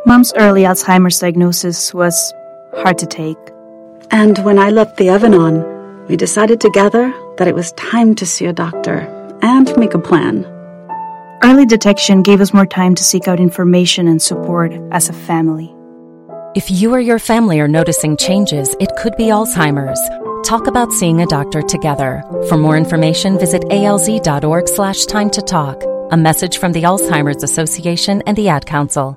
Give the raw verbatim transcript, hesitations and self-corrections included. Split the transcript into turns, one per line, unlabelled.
Mom's early Alzheimer's diagnosis was hard to take.
And when I left the oven on, we decided together that it was time to see a doctor and make a plan.
Early detection gave us more time to seek out information and support as a family.
If you or your family are noticing changes, it could be Alzheimer's. Talk about seeing a doctor together. For more information, visit alz.org slash time to talk. A message from the Alzheimer's Association and the Ad Council.